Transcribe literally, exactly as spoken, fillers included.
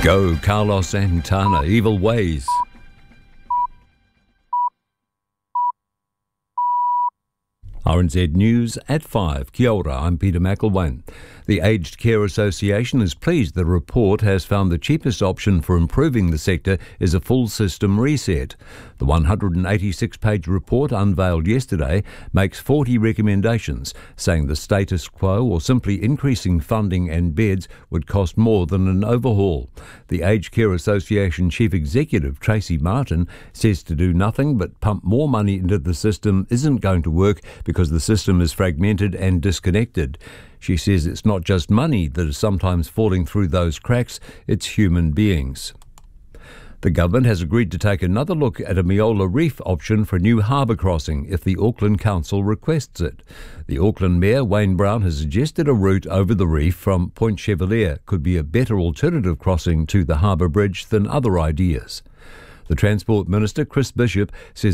Go Carlos Santana, Evil Ways. R N Z News at five. Kia ora, I'm Peter McElwain. The Aged Care Association is pleased the report has found the cheapest option for improving the sector is a full system reset. The one hundred eighty-six page report unveiled yesterday makes forty recommendations, saying the status quo or simply increasing funding and beds would cost more than an overhaul. The Aged Care Association Chief Executive Tracy Martin says to do nothing but pump more money into the system isn't going to work because the system is fragmented and disconnected. She says it's not just money that is sometimes falling through those cracks, it's human beings. The government has agreed to take another look at a Meola Reef option for a new harbour crossing if the Auckland Council requests it. The Auckland Mayor, Wayne Brown, has suggested a route over the reef from Point Chevalier could be a better alternative crossing to the harbour bridge than other ideas. The Transport Minister, Chris Bishop, says